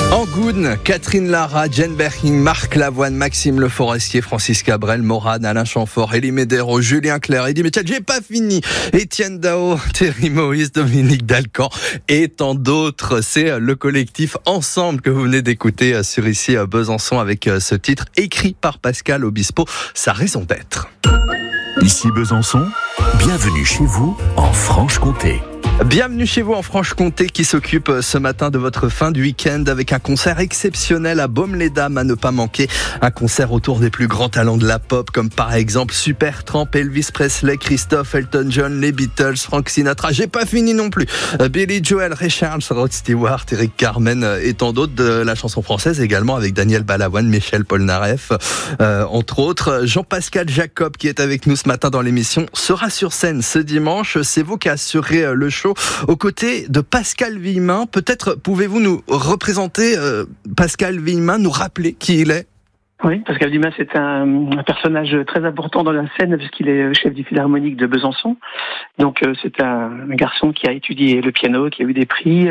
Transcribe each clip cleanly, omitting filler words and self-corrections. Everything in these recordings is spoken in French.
Angoune, Catherine Lara, Jane Berking, Marc Lavoine, Maxime Le Forestier, Francis Cabrel, Morane, Alain Chamfort, Élie Médéro, Julien Clerc, Eddie Métiel, j'ai pas fini, Étienne Dao, Thierry Moïse, Dominique Dalcan et tant d'autres. C'est le collectif Ensemble que vous venez d'écouter sur ici Besançon avec ce titre écrit par Pascal Obispo, Sa raison d'être. Ici Besançon, bienvenue chez vous en Franche-Comté. Bienvenue chez vous en Franche-Comté qui s'occupe ce matin de votre fin du week-end avec un concert exceptionnel à Baume-les-Dames à ne pas manquer. Un concert autour des plus grands talents de la pop comme par exemple Supertramp, Elvis Presley, Christophe, Elton John, les Beatles, Frank Sinatra, j'ai pas fini non plus. Billy Joel, Ray Charles, Rod Stewart, Eric Carmen et tant d'autres de la chanson française également avec Daniel Balavoine, Michel Polnareff, entre autres. Jean-Pascal Jacob qui est avec nous ce matin dans l'émission sera sur scène ce dimanche. C'est vous qui assurez le show aux côtés de Pascal Villemain. Peut-être pouvez-vous nous représenter Pascal Villemain, nous rappeler qui il est? Oui, Pascal Villemain, c'est un personnage très important dans la scène puisqu'il est chef du Philharmonique de Besançon. Donc c'est un garçon qui a étudié le piano, qui a eu des prix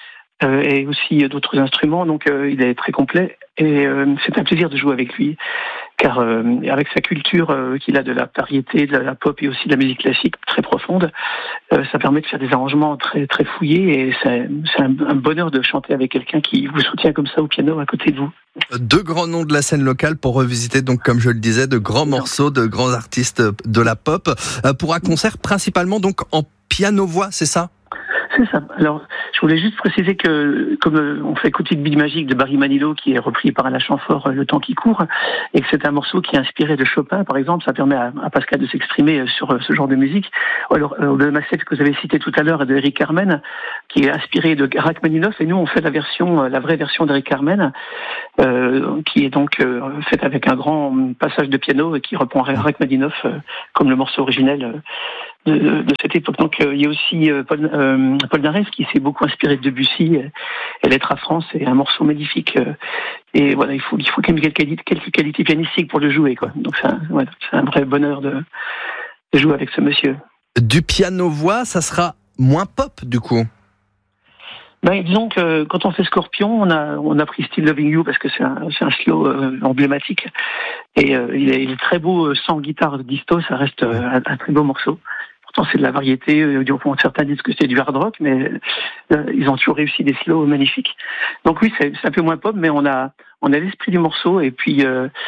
et aussi d'autres instruments. Donc il est très complet et c'est un plaisir de jouer avec lui. Car avec sa culture qu'il a de la variété, de la pop et aussi de la musique classique très profonde, ça permet de faire des arrangements très très fouillés et c'est un bonheur de chanter avec quelqu'un qui vous soutient comme ça au piano à côté de vous. Deux grands noms de la scène locale pour revisiter, donc comme je le disais, de grands morceaux, de grands artistes de la pop pour un concert principalement donc en piano-voix, c'est ça? C'est ça. Alors, je voulais juste préciser que, comme on fait Côté de Bille Magique de Barry Manilow, qui est repris par Alain Chamfort, Le temps qui court, et que c'est un morceau qui est inspiré de Chopin, par exemple, ça permet à Pascal de s'exprimer sur ce genre de musique. Alors, le Macette que vous avez cité tout à l'heure, de Eric Carmen, qui est inspiré de Rachmaninoff, et nous, on fait la vraie version d'Eric Carmen, qui est donc faite avec un grand passage de piano et qui reprend Rachmaninoff comme le morceau originel de cette époque. Donc il y a aussi Paul Naref qui s'est beaucoup inspiré de Debussy et Lettres à France, c'est un morceau magnifique et voilà, il faut quand même quelques qualités pianistiques pour le jouer, quoi. Donc c'est un vrai bonheur de jouer avec ce monsieur. Du piano-voix, ça sera moins pop du coup? Disons que quand on fait Scorpion, on a pris Still Loving You parce que c'est un slow emblématique et il est très beau sans guitare disto, ça reste un très beau morceau. Pourtant c'est de la variété, certains disent que c'est du hard rock, mais ils ont toujours réussi des slows magnifiques. Donc oui, c'est un peu moins pop, mais on a l'esprit du morceau et puis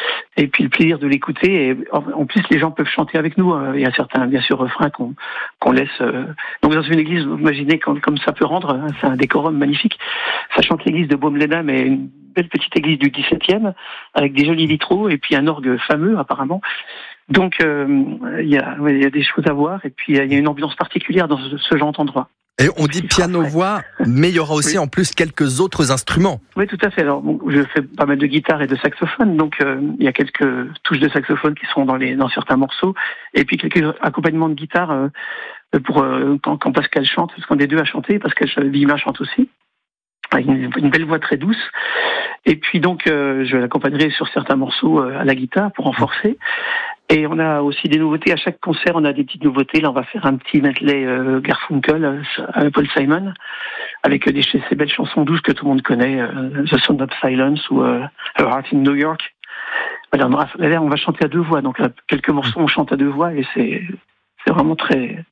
le plaisir de l'écouter. Et en plus, les gens peuvent chanter avec nous. Il y a certains, bien sûr, refrains qu'on laisse. Donc dans une église, vous imaginez comme ça peut rendre. Hein, c'est un décorum magnifique. Ça chante l'église de Baume-les-Dames, et une belle petite église du XVIIe avec des jolis vitraux et puis un orgue fameux apparemment. Donc il y a des choses à voir et puis il y a une ambiance particulière dans ce genre d'endroit. Et on dit piano-voix, mais il y aura aussi en plus quelques autres instruments. Oui, tout à fait. Alors, je fais pas mal de guitare et de saxophone, donc il y a quelques touches de saxophone qui sont dans certains morceaux, et puis quelques accompagnements de guitare pour quand Pascal chante, parce qu'on est deux à chanter, Pascal Villemain chante aussi, avec une belle voix très douce. Et puis donc, je l'accompagnerai sur certains morceaux à la guitare pour renforcer. Et on a aussi des nouveautés. À chaque concert, on a des petites nouveautés. Là, on va faire un petit medley Garfunkel, Paul Simon, avec ces belles chansons douces que tout le monde connaît, The Sound of Silence ou A Heart in New York. Voilà, là, on va chanter à deux voix. Donc, quelques morceaux, on chante à deux voix et c'est vraiment très,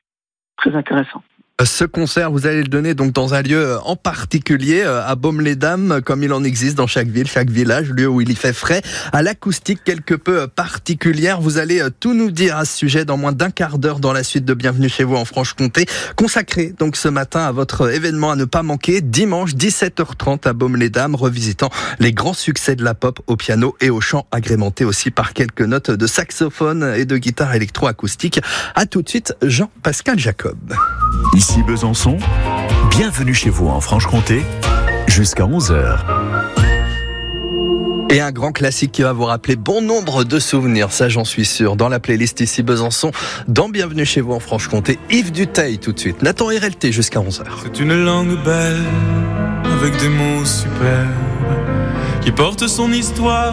très intéressant. Ce concert, vous allez le donner donc dans un lieu en particulier, à Baume-les-Dames, comme il en existe dans chaque ville, chaque village, lieu où il y fait frais, à l'acoustique quelque peu particulière. Vous allez tout nous dire à ce sujet dans moins d'un quart d'heure dans la suite de Bienvenue chez vous en Franche-Comté, consacré donc ce matin à votre événement à ne pas manquer, dimanche 17h30 à Baume-les-Dames, revisitant les grands succès de la pop au piano et au chant, agrémenté aussi par quelques notes de saxophone et de guitare électroacoustique. À tout de suite, Jean-Pascal Jacob. Ici Besançon, bienvenue chez vous en Franche-Comté, jusqu'à 11h. Et un grand classique qui va vous rappeler bon nombre de souvenirs, ça j'en suis sûr, dans la playlist Ici Besançon, dans Bienvenue chez vous en Franche-Comté, Yves Duteil tout de suite, Nathan RLT jusqu'à 11h. C'est une langue belle, avec des mots superbes, qui porte son histoire.